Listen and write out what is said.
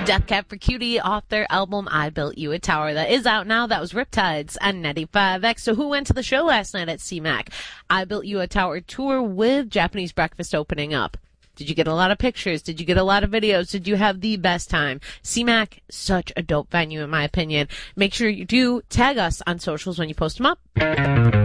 Death Cab for Cutie off their album I Built You a Tower. That is out now. That was Riptides and 95X. So who went to the show last night at CMAC? I Built You a Tower tour with Japanese Breakfast opening up. Did you get a lot of pictures? Did you get a lot of videos? Did you have the best time? CMAC, such a dope venue in my opinion. Make sure you do tag us on socials when you post them up.